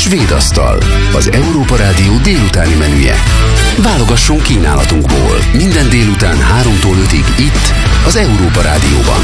Svédasztal, az Európa Rádió délutáni menüje. Válogassunk kínálatunkból minden délután 3-tól 5-ig itt, az Európa Rádióban.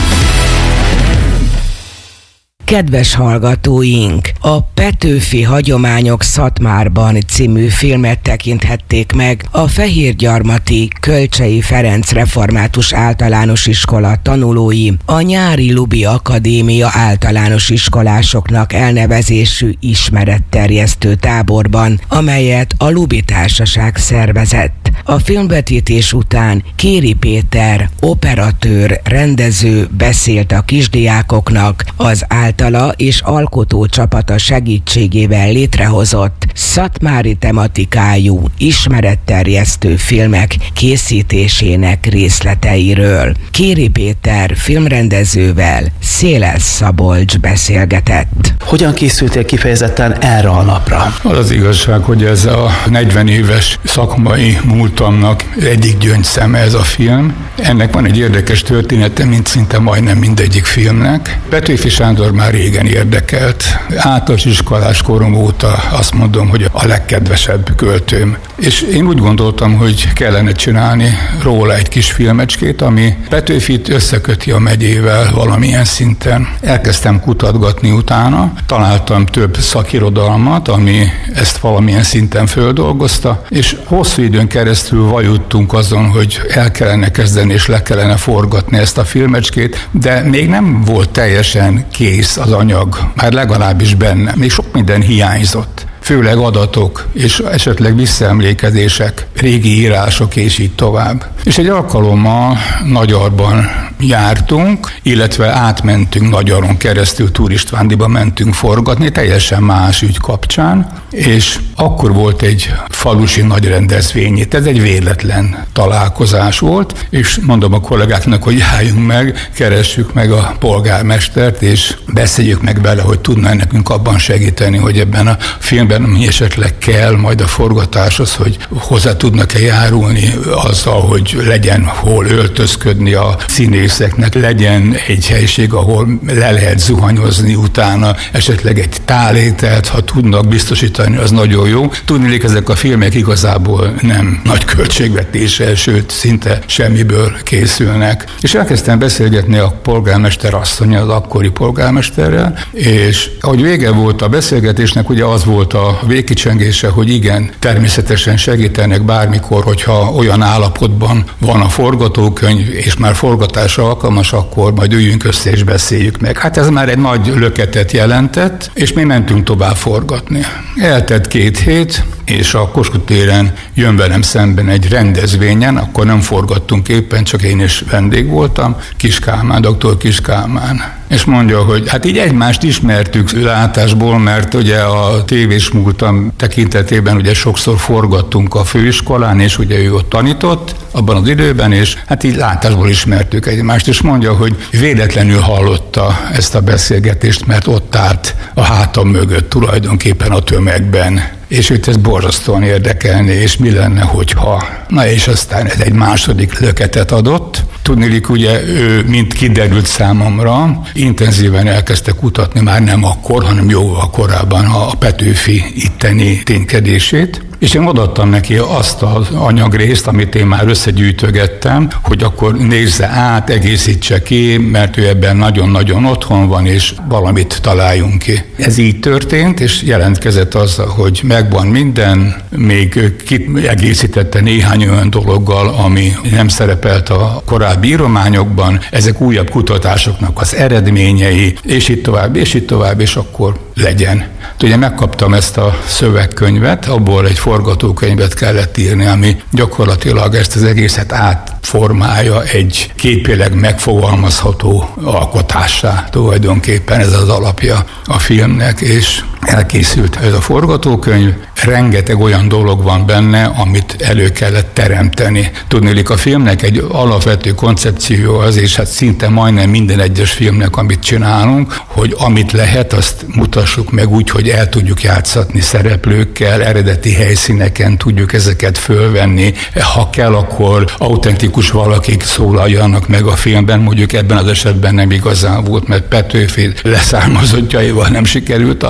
Kedves hallgatóink, a Petőfi Hagyományok Szatmárban című filmet tekinthették meg a Fehérgyarmati Kölcsey Ferenc Református Általános Iskola tanulói a Nyári Lubi Akadémia általános iskolásoknak elnevezésű ismeretterjesztő táborban, amelyet a Lubi Társaság szervezett. A filmvetítés után Kéri Péter, operatőr, rendező beszélt a kisdiákoknak az általa és alkotó csapata segítségével létrehozott szatmári tematikájú ismeretterjesztő filmek készítésének részleteiről. Kéri Péter filmrendezővel Széles Szabolcs beszélgetett. Hogyan készültél kifejezetten erre a napra? Az igazság, hogy ez a 40 éves szakmai múltamnak egyik gyöngyszeme ez a film. Ennek van egy érdekes története, mint szinte majdnem mindegyik filmnek. Petőfi Sándor már régen érdekelt. Általános iskolás korom óta azt mondom, hogy a legkedvesebb költőm. És én úgy gondoltam, hogy kellene csinálni róla egy kis filmecskét, ami Petőfit összeköti a megyével valamilyen szinten. Elkezdtem kutatgatni utána, találtam több szakirodalmat, ami ezt valamilyen szinten földolgozta, és hosszú időn keresztül vajudtunk azon, hogy el kellene kezdeni és le kellene forgatni ezt a filmecskét, de még nem volt teljesen kész az anyag, már legalábbis benne. Még sok minden hiányzott. Főleg adatok és esetleg visszaemlékezések, régi írások és így tovább. És egy alkalommal Nagyarban jártunk, illetve átmentünk Nagyaron keresztül, Túr Istvándiba mentünk forgatni, teljesen más ügy kapcsán, és akkor volt egy falusi nagy rendezvény. Ez egy véletlen találkozás volt, és mondom a kollégáknak, hogy álljunk meg, keressük meg a polgármestert, és beszéljük meg vele, hogy tudna nekünk abban segíteni, hogy ebben a filmben mi esetleg kell majd a forgatáshoz, hogy hozzá tudnak-e járulni azzal, hogy legyen hol öltözködni a színészeknek, legyen egy helység, ahol le lehet zuhanyozni utána, esetleg egy tálételt, ha tudnak biztosítani, az nagyon jó. Tudniillik, ezek a filmek igazából nem nagy költségvetéssel, sőt, szinte semmiből készülnek. És elkezdtem beszélgetni a polgármester asszonnyal, az akkori polgármesterrel, és ahogy vége volt a beszélgetésnek, ugye az volt a végkicsengése, hogy igen, természetesen segítenek bármikor, hogyha olyan állapotban van a forgatókönyv, és már forgatásra alkalmas, akkor majd üljünk össze és beszéljük meg. Hát ez már egy nagy löketet jelentett, és mi mentünk tovább forgatni. Eltett 2 hét, és a Kossuth téren jön velem szemben egy rendezvényen, akkor nem forgattunk éppen, csak én is vendég voltam, Kiss Kálmán, dr. Kiss Kálmán. És mondja, hogy hát így egymást ismertük látásból, mert ugye a tévés múltam tekintetében ugye sokszor forgattunk a főiskolán, és ugye ő ott tanított abban az időben, és hát így látásból ismertük egymást, és mondja, hogy véletlenül hallotta ezt a beszélgetést, mert ott állt a hátam mögött tulajdonképpen a tömegben. És őt ez borzasztóan érdekelné, és mi lenne, hogyha. Na és aztán ez egy második löketet adott. Tudniillik, ugye ő, mint kiderült számomra, intenzíven elkezdte kutatni, már nem akkor, hanem jóval korábban a Petőfi itteni ténykedését. És én odaadtam neki azt az anyagrészt, amit én már összegyűjtögettem, hogy akkor nézze át, egészítse ki, mert ő ebben nagyon-nagyon otthon van, és valamit találjunk ki. Ez így történt, és jelentkezett azzal, hogy megvan minden, még kiegészítette néhány olyan dologgal, ami nem szerepelt a korábbi írományokban, ezek újabb kutatásoknak az eredményei, és itt tovább, és akkor legyen. Ugye megkaptam ezt a szövegkönyvet, abból egy forgatókönyvet kellett írni, ami gyakorlatilag ezt az egészet átformálja egy képileg megfogalmazható alkotássá. Tulajdonképpen ez az alapja a filmnek, és elkészült ez a forgatókönyv. Rengeteg olyan dolog van benne, amit elő kellett teremteni. Tudniillik, a filmnek egy alapvető koncepció az, és hát szinte majdnem minden egyes filmnek, amit csinálunk, hogy amit lehet, azt mutassuk meg úgy, hogy el tudjuk játszatni szereplőkkel, eredeti helyszíneken tudjuk ezeket fölvenni. Ha kell, akkor autentikus valakik szólaljanak meg a filmben, mondjuk ebben az esetben nem igazán volt, mert Petőfi leszármazottjaival nem sikerült találkozni,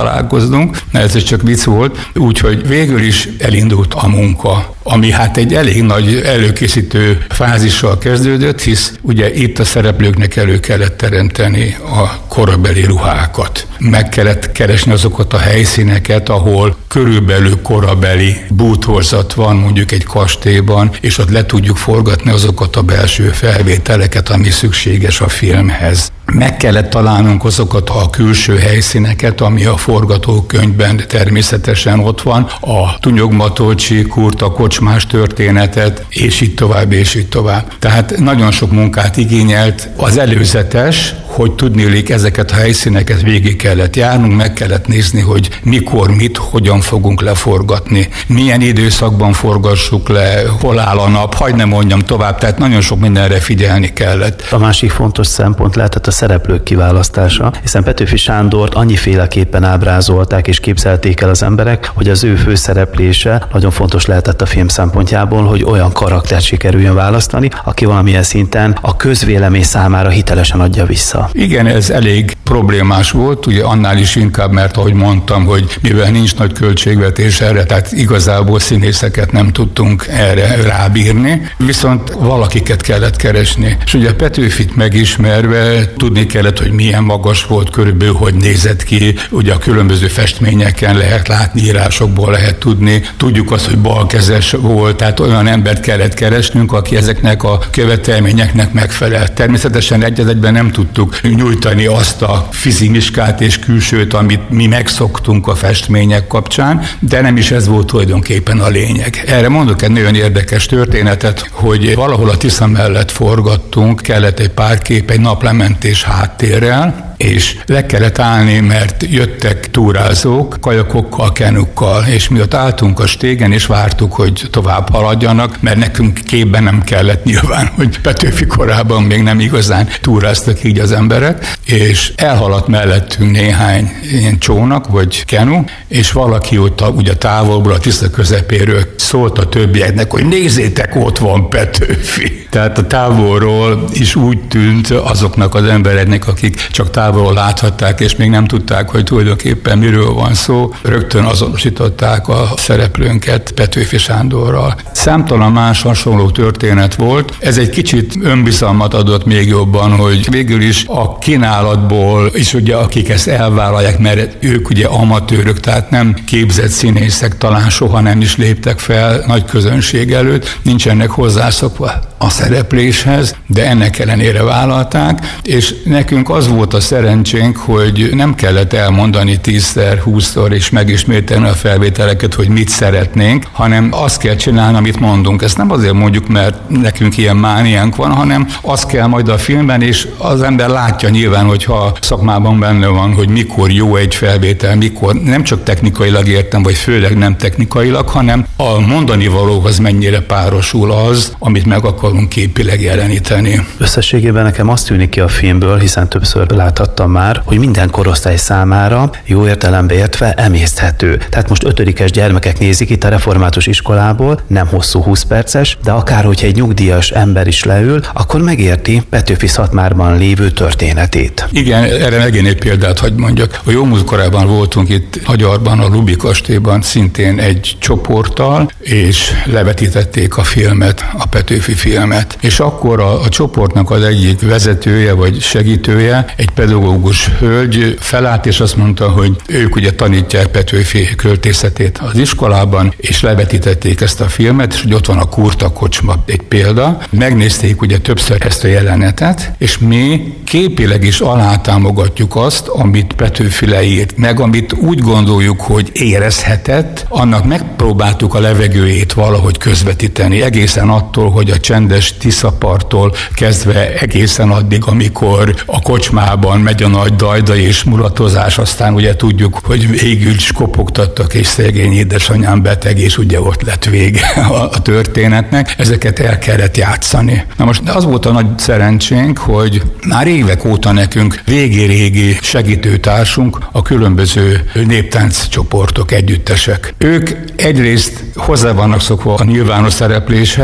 fogalmaznunk, ez csak vicc volt, úgyhogy végül is elindult a munka, ami hát egy elég nagy előkészítő fázissal kezdődött, hisz ugye itt a szereplőknek elő kellett teremteni a korabeli ruhákat. Meg kellett keresni azokat a helyszíneket, ahol körülbelül korabeli bútorzat van mondjuk egy kastélyban, és ott le tudjuk forgatni azokat a belső felvételeket, ami szükséges a filmhez. Meg kellett találnunk azokat a külső helyszíneket, ami a forgatókönyvben természetesen ott van, a Tunyog-Matolcsi Kurt, a kocsmás történetet, és így tovább, és így tovább. Tehát nagyon sok munkát igényelt az előzetes, hogy tudnélik ezeket a helyszíneket végig kellett járnunk, meg kellett nézni, hogy mikor, mit, hogyan fogunk leforgatni, milyen időszakban forgassuk le, hol áll a nap, hadd ne mondjam tovább, tehát nagyon sok mindenre figyelni kellett. A másik fontos szempont lehetett a szereplők kiválasztása, hiszen Petőfi Sándort annyiféleképpen ábrázolták és képzelték el az emberek, hogy az ő főszereplése nagyon fontos lehetett a film szempontjából, hogy olyan karaktert sikerüljön választani, aki valamilyen szinten a közvélemény számára hitelesen adja vissza. Igen, ez elég problémás volt, ugye annál is inkább, mert ahogy mondtam, hogy mivel nincs nagy költségvetés erre, tehát igazából színészeket nem tudtunk erre rábírni, viszont valakiket kellett keresni. És ugye Petőfit megismerve tudni kellett, hogy milyen magas volt körülbelül, hogy nézett ki, ugye a különböző festményeken lehet látni, írásokból lehet tudni, tudjuk azt, hogy balkezes volt, tehát olyan embert kellett keresnünk, aki ezeknek a követelményeknek megfelel. Természetesen egy-egyben nem tudtuk nyújtani azt a fizimiskát és külsőt, amit mi megszoktunk a festmények kapcsán, de nem is ez volt tulajdonképpen a lényeg. Erre mondok egy nagyon érdekes történetet, hogy valahol a Tisza mellett forgattunk, kellett egy pár kép, egy naplementés háttérrel, és le kellett állni, mert jöttek túrázók, kajakokkal, kenukkal, és mi ott álltunk a stégen, és vártuk, hogy tovább haladjanak, mert nekünk képben nem kellett nyilván, hogy Petőfi korában még nem igazán túráztak így az emberek, és elhaladt mellettünk néhány ilyen csónak, vagy kenu, és valaki ott ugye távolból, a Tisza közepéről szólt a többieknek, hogy nézzétek, ott van Petőfi. Tehát a távolról is úgy tűnt azoknak az embereknek, akik csak távolról láthatták, és még nem tudták, hogy tulajdonképpen miről van szó, rögtön azonosították a szereplőnket Petőfi Sándorral. Számtalan más hasonló történet volt. Ez egy kicsit önbizalmat adott még jobban, hogy végül is a kínálatból, és ugye akik ezt elvállalják, mert ők ugye amatőrök, tehát nem képzett színészek, talán soha nem is léptek fel nagy közönség előtt, nincsenek hozzászokva a szerepléshez, de ennek ellenére vállalták, és nekünk az volt a szerencsénk, hogy nem kellett elmondani 10-szer, 20-szor és megismételni a felvételeket, hogy mit szeretnénk, hanem azt kell csinálni, amit mondunk. Ezt nem azért mondjuk, mert nekünk ilyen mániánk van, hanem azt kell majd a filmben, és az ember látja nyilván, hogyha szakmában benne van, hogy mikor jó egy felvétel, mikor nem csak technikailag értem, vagy főleg nem technikailag, hanem a mondani valóhoz mennyire párosul az, amit meg akarunk képileg jeleníteni. Összességében nekem azt tűnik ki a filmből, hiszen többször láthattam már, hogy minden korosztály számára jó értelembe értve emészthető. Tehát most 5-es gyermekek nézik itt a református iskolából, nem hosszú 20 perces, de akár hogyha egy nyugdíjas ember is leül, akkor megérti Petőfi Szatmárban lévő történetét. Igen, erre megint egy példát hadd mondjak. A jó múltkorában voltunk itt Agyarban, a Lubi kastélyban szintén egy csoporttal, és levetítették a filmet, a Petőfi filmet. És akkor a csoportnak az egyik vezetője vagy segítője, egy pedagógus hölgy felállt, és azt mondta, hogy ők ugye tanítják Petőfi költészetét az iskolában, és levetítették ezt a filmet, és hogy ott van a Kurta kocsma, egy példa. Megnézték ugye többször ezt a jelenetet, és mi képileg is alátámogatjuk azt, amit Petőfi leírt, meg amit úgy gondoljuk, hogy érezhetett, annak megpróbáltuk a levegőjét valahogy közvetíteni, egészen attól, hogy a csendes Tiszaparttól kezdve egészen addig, amikor a kocsmában megy a nagy dajda és mulatozás, aztán ugye tudjuk, hogy végül is kopogtattak, és szegény édesanyám beteg, és ugye ott lett vége a történetnek. Ezeket el kellett játszani. Na most az volt a nagy szerencsénk, hogy már évek óta nekünk régi segítőtársunk a különböző néptánc csoportok, együttesek. Ők egyrészt hozzá vannak szokva a nyilvános szerepléshez,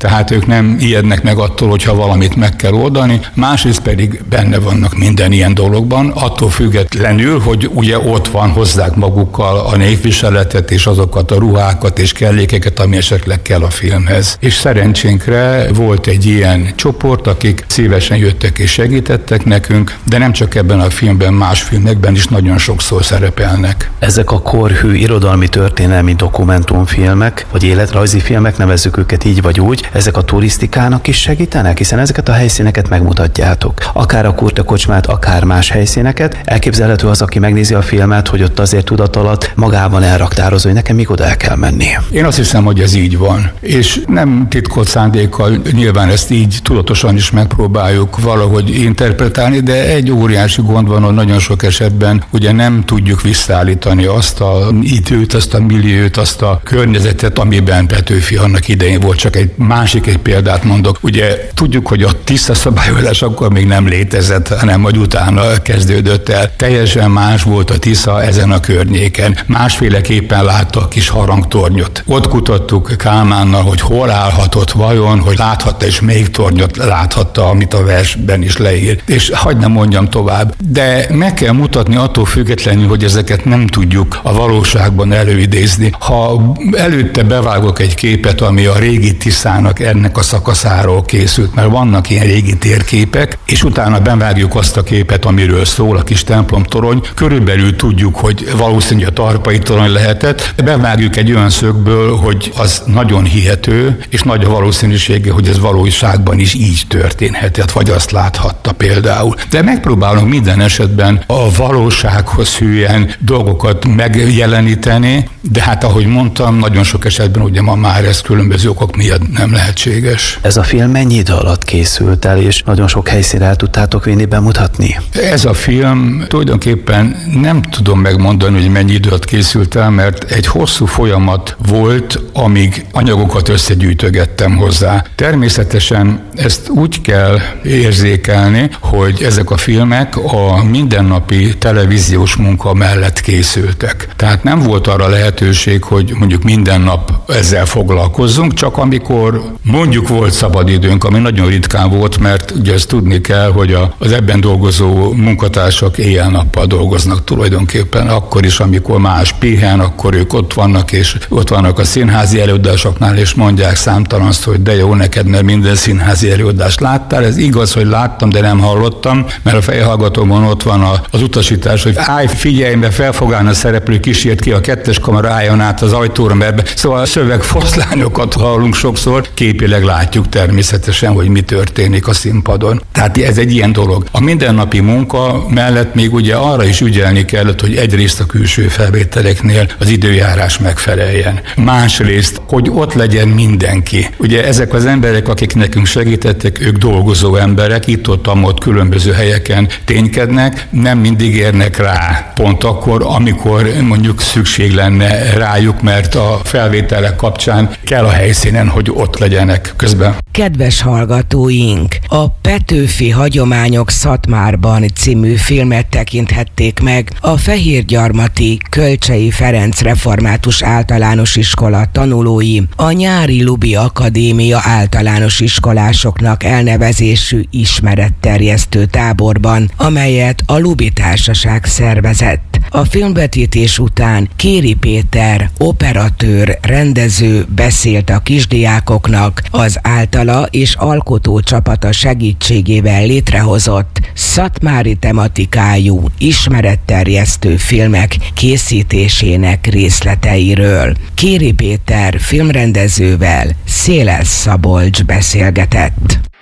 tehát ők nem ijednek meg attól, hogyha valamit meg kell oldani, másrészt pedig benne vannak minden ilyen dologban, attól függetlenül, hogy ugye ott van, hozzák magukkal a névviseletet és azokat a ruhákat és kellékeket, ami esetleg kell a filmhez. És szerencsénkre volt egy ilyen csoport, akik szívesen jöttek és segítettek nekünk, de nem csak ebben a filmben, más filmekben is nagyon sokszor szerepelnek. Ezek a korhű irodalmi történelmi dokumentumfilmek, vagy életrajzi filmek, nevezzük őket így vagy úgy, ezek a turisztikának is segítenek, hiszen ezeket a helyszíneket megmutatjátok. Akár a Kurta kocsmát, akár más helyszíneket. Elképzelhető az, aki megnézi a filmet, hogy ott azért tudat alatt magában elraktározó, hogy nekem még oda el kell menni. Én azt hiszem, hogy ez így van. És nem titkolt szándékkal, nyilván ezt így tudatosan is megpróbáljuk valahogy interpretálni, de egy óriási gond van, hogy nagyon sok esetben ugye nem tudjuk visszaállítani azt a időt, azt a milliót, azt a környezetet, amiben Petőfi annak idején volt. Csak egy példát mondok. Ugye tudjuk, hogy a Tisza szabályozás akkor még nem létezett, hanem majd utána kezdődött el. Teljesen más volt a Tisza ezen a környéken. Másféleképpen látta a kis harangtornyot. Ott kutattuk Kálmánnal, hogy hol állhatott vajon, hogy láthatta és még tornyot láthatta, amit a versben is leír. És hagyd ne mondjam tovább. De meg kell mutatni attól függetlenül, hogy ezeket nem tudjuk a valóságban előidézni. Ha előtte bevágok egy képet, ami a régi Tiszának ennek a szakaszáról készült, mert vannak ilyen régi térképek, és utána bevágjuk azt a képet, amiről szól a kis templomtorony, körülbelül tudjuk, hogy valószínűleg a Tarpai torony lehetett, bevágjuk egy olyan szögből, hogy az nagyon hihető, és nagy a valószínűsége, hogy ez valóságban is így történhetett, vagy azt láthatta például. De megpróbálunk minden esetben a valósághoz hűen dolgokat megjeleníteni, de hát ahogy mondtam, nagyon sok esetben ugye ma már ez különböző okok miatt nem lehetséges. Ez a film mennyi idő alatt készült el, és nagyon sok helyszínre el tudtátok vinni, bemutatni? Ez a film tulajdonképpen nem tudom megmondani, hogy mennyi idő alatt készült el, mert egy hosszú folyamat volt, amíg anyagokat összegyűjtögettem hozzá. Természetesen ezt úgy kell érzékelni, hogy ezek a filmek a mindennapi televíziós munka mellett készültek. Tehát nem volt arra lehetőség, hogy mondjuk minden nap ezzel foglalkozzunk, csak amikor mondjuk volt szabadidőnk, ami nagyon ritkán volt, mert ugye ezt tudni kell, hogy az ebben dolgozó munkatársak éjjel-nappal dolgoznak tulajdonképpen, akkor is, amikor más pihen, akkor ők ott vannak, és ott vannak a színházi előadásoknál, és mondják számtalanst, hogy de jó neked, mert minden színházi előadást láttál. Ez igaz, hogy láttam, de nem hallottam, mert a fejhallgatóban ott van az utasítás, hogy állj, figyelj, mert fel fog állni a szereplő, kísért ki a 2. kamera, álljon át az ajtóra, mert szóval a szövegfoszlányokat hallunk sokszor, képileg látjuk természetesen, hogy mi történik a színpadon. Tehát ez egy ilyen dolog. A mindennapi munka mellett még ugye arra is ügyelni kellett, hogy egyrészt a külső felvételeknél az időjárás megfeleljen. Másrészt, hogy ott legyen mindenki. Ugye ezek az emberek, akik nekünk segítettek, ők dolgozó emberek, itt-ott különböző helyeken ténykednek, nem mindig érnek rá. Pont akkor, amikor mondjuk szükség lenne rájuk, mert a felvételek kapcsán kell a helyszínen, hogy ott legyenek közben. Kedves hallgatóink, a Petőfi Hagyományok Szatmárban című filmet tekinthették meg a fehérgyarmati Kölcsei Ferenc Református Általános Iskola tanulói a nyári Lubi Akadémia általános iskolásoknak elnevezésű ismeretterjesztő táborban, amelyet a Lubi Társaság szervezett. A filmvetítés után Kéri Péter, operatőr, rendező beszélt a kisdiákoknak az általa és alkotó csapata segítségével létrehozott szatmári tematikájú ismeretterjesztő filmek készítésének részleteiről. Kéri Péter filmrendezővel Széles Szabolcs beszélgetett.